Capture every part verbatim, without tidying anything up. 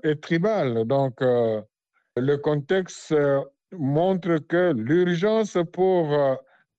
est tribal. Donc, euh, le contexte euh, montre que l'urgence pour euh,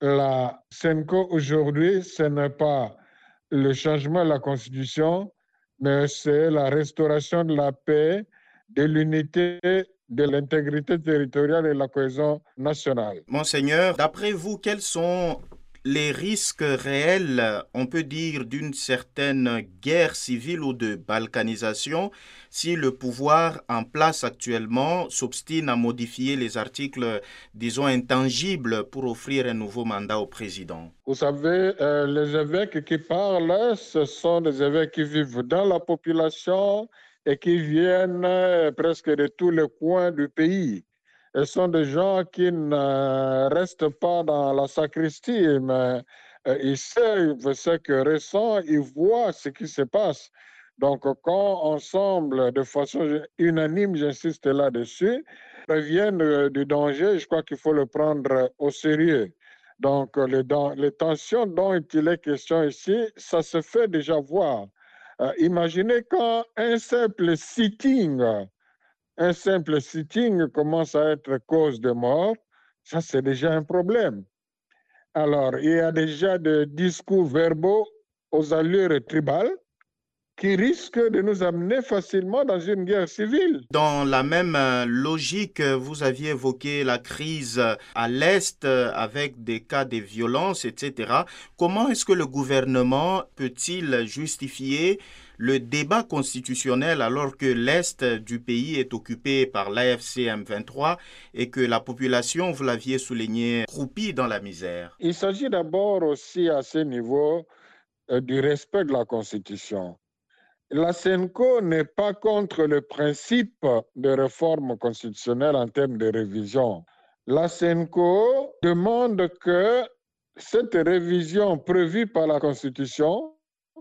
la SENCO aujourd'hui, ce n'est pas le changement de la Constitution, mais c'est la restauration de la paix, de l'unité, de l'intégrité territoriale et de la cohésion nationale. Monseigneur, d'après vous, quels sont les risques réels, on peut dire, d'une certaine guerre civile ou de balkanisation si le pouvoir en place actuellement s'obstine à modifier les articles, disons, intangibles pour offrir un nouveau mandat au président? Vous savez, euh, les évêques qui parlent, ce sont des évêques qui vivent dans la population et qui viennent euh, presque de tous les coins du pays. Ce sont des gens qui ne restent pas dans la sacristie, mais euh, ils savent ce que ressent, ils voient ce qui se passe. Donc, quand ensemble, de façon unanime, j'insiste là-dessus, préviennent euh, du danger, je crois qu'il faut le prendre au sérieux. Donc, les, les tensions dont il est question ici, ça se fait déjà voir. Euh, imaginez quand un simple sitting, un simple sitting commence à être cause de mort, ça c'est déjà un problème. Alors, il y a déjà des discours verbaux aux allures tribales qui risquent de nous amener facilement dans une guerre civile. Dans la même euh, logique, vous aviez évoqué la crise à l'Est euh, avec des cas de violence, et cetera. Comment est-ce que le gouvernement peut-il justifier le débat constitutionnel alors que l'Est du pays est occupé par l'A F C M vingt-trois et que la population, vous l'aviez souligné, croupit dans la misère? Il s'agit d'abord aussi à ce niveau euh, du respect de la Constitution. La SENCO n'est pas contre le principe de réforme constitutionnelle en termes de révision. La SENCO demande que cette révision prévue par la Constitution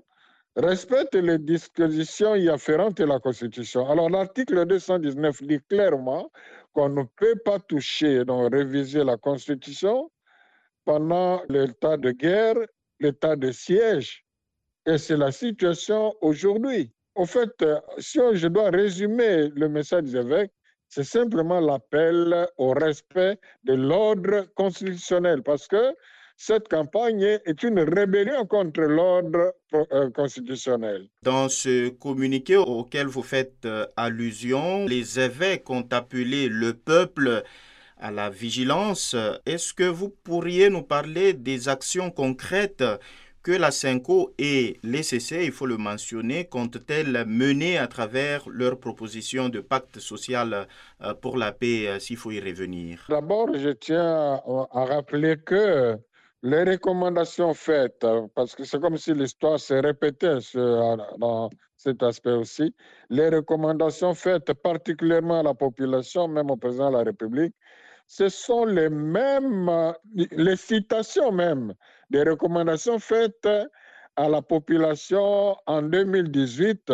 respecte les dispositions y afférentes de la Constitution. Alors l'article deux cent dix-neuf dit clairement qu'on ne peut pas toucher, donc réviser la Constitution pendant l'état de guerre, l'état de siège. Et c'est la situation aujourd'hui. En fait, si je dois résumer le message des évêques, c'est simplement l'appel au respect de l'ordre constitutionnel parce que cette campagne est une rébellion contre l'ordre constitutionnel. Dans ce communiqué auquel vous faites euh, allusion, les évêques ont appelé le peuple à la vigilance. Est-ce que vous pourriez nous parler des actions concrètes que la SENCO et l'E C C, il faut le mentionner, comptent-elles mener à travers leurs propositions de pacte social pour la paix, s'il faut y revenir? D'abord, je tiens à rappeler que les recommandations faites, parce que c'est comme si l'histoire se répétait dans cet aspect aussi, les recommandations faites particulièrement à la population, même au président de la République, ce sont les mêmes, les citations même des recommandations faites à la population en deux mille dix-huit,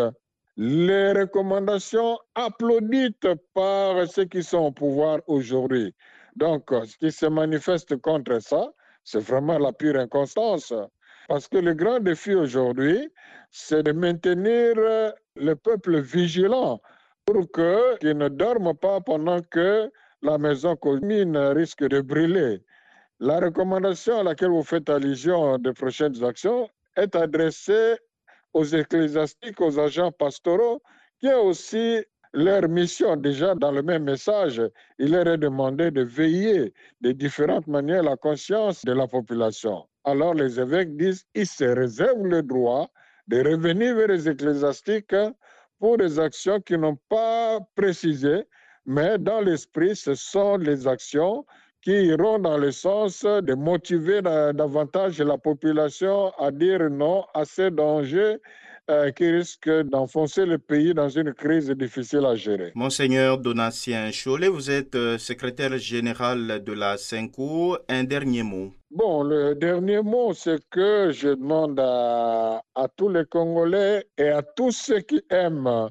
les recommandations applaudites par ceux qui sont au pouvoir aujourd'hui. Donc, ce qui se manifeste contre ça, c'est vraiment la pure inconstance. Parce que le grand défi aujourd'hui, c'est de maintenir le peuple vigilant pour qu'il ne dorme pas pendant que la maison commune risque de brûler. La recommandation à laquelle vous faites allusion de prochaines actions est adressée aux ecclésiastiques, aux agents pastoraux, qui ont aussi leur mission. Déjà, dans le même message, il leur est demandé de veiller de différentes manières la conscience de la population. Alors les évêques disent qu'ils se réservent le droit de revenir vers les ecclésiastiques pour des actions qui n'ont pas précisé, mais dans l'esprit, ce sont les actions qui iront dans le sens de motiver davantage la population à dire non à ces dangers euh, qui risquent d'enfoncer le pays dans une crise difficile à gérer. Monseigneur Donatien Cholet, vous êtes euh, secrétaire général de la SENCO. Un dernier mot. Bon, le dernier mot, c'est que je demande à, à tous les Congolais et à tous ceux qui aiment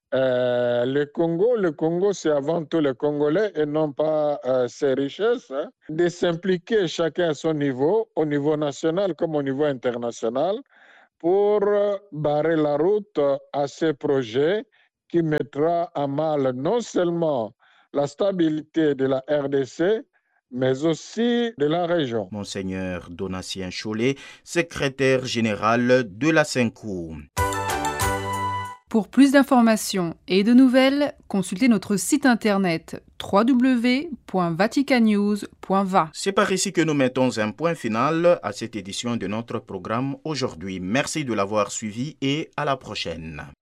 Euh, le Congo, le Congo, c'est avant tout les Congolais et non pas euh, ses richesses, hein, de s'impliquer chacun à son niveau, au niveau national comme au niveau international, pour euh, barrer la route à ces projets qui mettra à mal non seulement la stabilité de la R D C, mais aussi de la région. Monseigneur Donatien Chollet, secrétaire général de la Syncour. Pour plus d'informations et de nouvelles, consultez notre site internet w w w point vatican news point v a. C'est par ici que nous mettons un point final à cette édition de notre programme aujourd'hui. Merci de l'avoir suivi et à la prochaine.